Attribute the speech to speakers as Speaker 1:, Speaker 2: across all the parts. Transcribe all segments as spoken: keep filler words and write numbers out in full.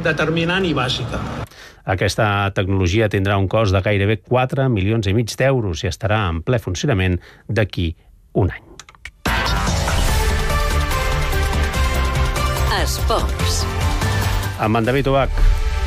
Speaker 1: determinant i bàsica.
Speaker 2: Aquesta tecnologia tindrà un cost de gairebé quatre milions i mig d'euros i estarà en ple funcionament d'aquí un any.
Speaker 3: Esports.
Speaker 2: Amb en David Ubach.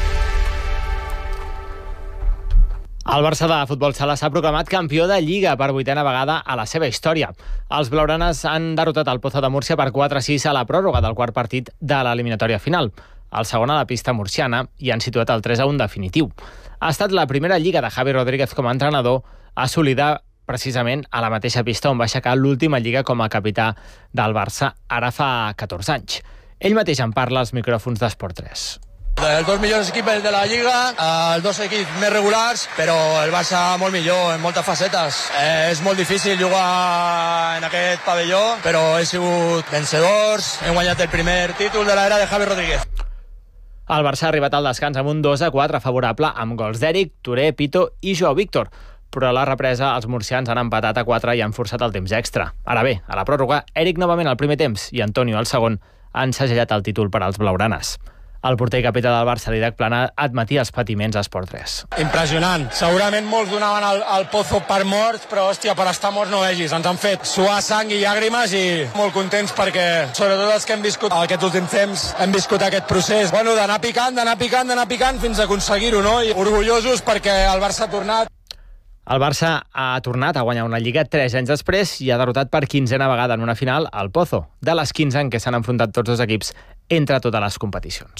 Speaker 4: El Barça de futbol sala s'ha proclamat campió de Lliga per vuitena vegada a la seva història. Els blaugranes han derrotat el Pozo de Múrcia per quatre a sis a la pròrroga del quart partit de l'eliminatòria final. El segon a la pista murciana i han situat el tres a un definitiu. Ha estat la primera Lliga de Javi Rodríguez com a entrenador assolida precisament a la mateixa pista on va aixecar l'última Lliga com a capità del Barça ara fa catorze anys. Ell mateix en parla als micròfons d'Esport tres.
Speaker 5: Els dos millors equips de la Lliga, els dos equips més regulars, però el Barça molt millor en moltes facetes. Eh, és molt difícil jugar en aquest pavelló, però he sigut vencedors, hem guanyat el primer títol de l'era de Javi Rodríguez.
Speaker 4: El Barça ha arribat al descans amb un dos a quatre favorable amb gols d'Eric, Touré, Pito i Joao Víctor. Però a la represa els murcians han empatat a quatre i han forçat el temps extra. Ara bé, a la pròrroga, Eric novament al primer temps i Antonio al segon han segellat el títol per als blaugranes. El porter i capità del Barça, Didac Plana, admetia els patiments a Esport tres.
Speaker 5: Impressionant. Segurament molts donaven el, el Pozo per morts, però, hòstia, per estar morts no vegis. Ens han fet suar sang i llàgrimes i molt contents perquè, sobretot els que hem viscut aquests últims temps, hem viscut aquest procés. Bueno, d'anar picant, d'anar picant, d'anar picant fins a aconseguir-ho, no? I orgullosos perquè el Barça ha tornat.
Speaker 4: El Barça ha tornat a guanyar una Lliga tres anys després i ha derrotat per quinzena vegada en una final al Pozo, de les quinze en què s'han enfrontat tots dos equips entre totes les competicions.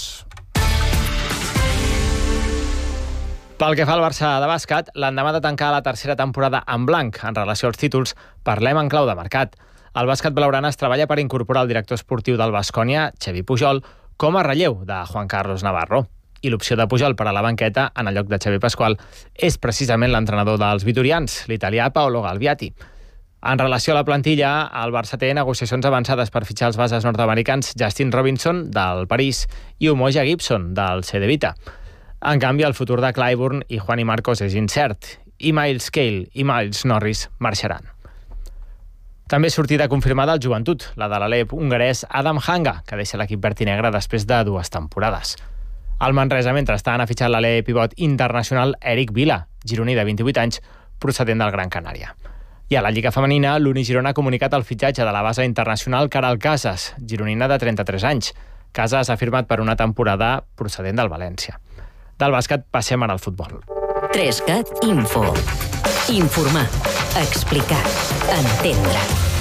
Speaker 4: Pel que fa al Barça de bàsquet, l'endemà de tancar la tercera temporada en blanc en relació als títols, parlem en clau de mercat. El bàsquet blaugrana es treballa per incorporar el director esportiu del Baskonia, Xavi Pujol, com a relleu de Juan Carlos Navarro. I l'opció de Pujol per a la banqueta, en el lloc de Xavi Pasqual, és precisament l'entrenador dels vitorians, l'italià Paolo Galviati. En relació a la plantilla, el Barça té negociacions avançades per fitxar els bases nord-americans Justin Robinson, del París, i Umoja Gibson, del C D Vita. En canvi, el futur de Clyburn i Juan y Marcos és incert, i Miles Cale i Miles Norris marxaran. També sortida confirmada al Joventut, la de l'Alep hongarès Adam Hanga, que deixa l'equip verd i negre després de dues temporades. El Manresa, mentrestant, ha fitxat l'alè pivot internacional Eric Vila, gironí de vint-i-vuit anys, procedent del Gran Canària. I a la Lliga Femenina, l'Uni Girona ha comunicat el fitxatge de la base internacional Caral Casas, gironina de trenta-tres anys. Casas ha firmat per una temporada procedent del València. Del bàsquet passem ara al futbol.
Speaker 3: tres cat Info. Informar, explicar, entendre.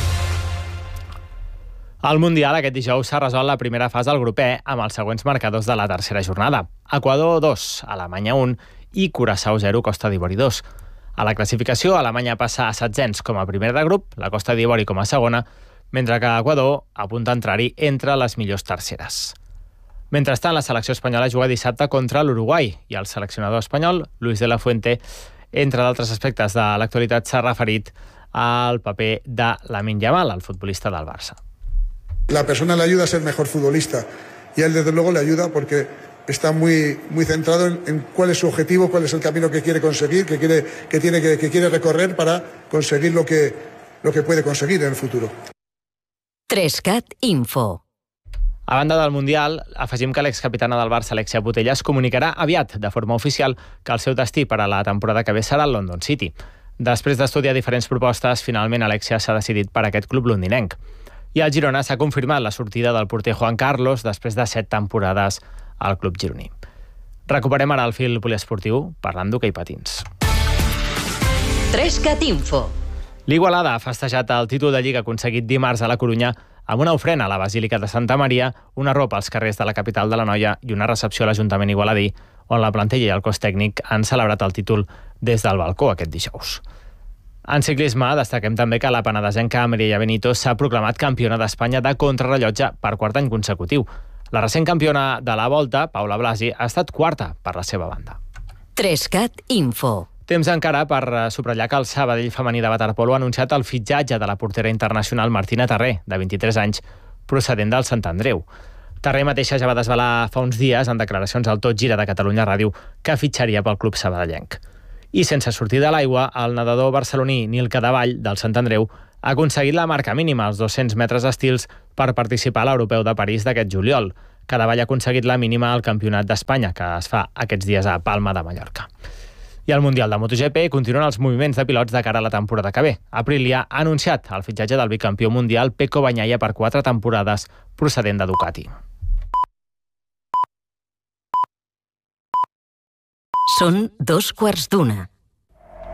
Speaker 4: Al Mundial aquest dijous s'ha resolt la primera fase del grup E amb els següents marcadors de la tercera jornada. Equador dos, Alemanya un i Curaçao zero, Costa d'Ivori dos. A la classificació, Alemanya passa a setzents com a primer de grup, la Costa d'Ivori com a segona, mentre que Equador apunta a entrar-hi entre les millors terceres. Mentrestant, la selecció espanyola juga dissabte contra l'Uruguai i el seleccionador espanyol, Luis de la Fuente, entre d'altres aspectes de l'actualitat, s'ha referit al paper de Lamine Yamal, el futbolista del Barça.
Speaker 6: La persona le ayuda a ser mejor futbolista y a él desde luego le ayuda porque está muy, muy centrado en, en cuál es su objetivo, cuál es el camino que quiere conseguir, que quiere, que tiene, que, que quiere recorrer para conseguir lo que, lo que puede conseguir en el futuro.
Speaker 3: tres cat Info.
Speaker 4: A banda del Mundial, afegim que l'excapitana del Barça, Alexia Putellas, comunicarà aviat, de forma oficial, que el seu destí per a la temporada que ve serà el London City. Després d'estudiar diferents propostes, finalment Alexia s'ha decidit per aquest club londinenc. I al Girona s'ha confirmat la sortida del porter Juan Carlos després de set temporades al club gironí. Recuperem ara el fil poliesportiu parlant d'hoquei patins.
Speaker 3: tres cat Info.
Speaker 4: L'Igualada ha festejat el títol de Lliga aconseguit dimarts a la Corunya amb una ofrena a la Basílica de Santa Maria, una ropa als carrers de la capital de l'Anoia i una recepció a l'Ajuntament igualadí, on la plantilla i el cos tècnic han celebrat el títol des del balcó aquest dijous. En ciclisme, destaquem també que la penedesenca Mireia Benito s'ha proclamat campiona d'Espanya de contrarrellotge per quart any consecutiu. La recent campiona de la Volta, Paula Blasi, ha estat quarta per la seva banda.
Speaker 3: tres cat Info.
Speaker 4: Temps encara per subratllar que el Sabadell femení de waterpolo ha anunciat el fitxatge de la portera internacional Martina Terré, de vint-i-tres anys, procedent del Sant Andreu. Terré mateixa ja va desvelar fa uns dies, en declaracions al Tot Gira de Catalunya Ràdio, que fitxaria pel club sabadellenc. I sense sortir de l'aigua, el nedador barceloní Nil Cadavall, del Sant Andreu, ha aconseguit la marca mínima als dos-cents metres estils per participar a l'Europeu de París d'aquest juliol. Cadevall ha aconseguit la mínima al Campionat d'Espanya, que es fa aquests dies a Palma de Mallorca. I al Mundial de MotoGP continuen els moviments de pilots de cara a la temporada que ve. Aprilia ha anunciat el fitxatge del bicampió mundial Pecco Bagnaia per quatre temporades procedent de Ducati.
Speaker 3: Són dos quarts d'una.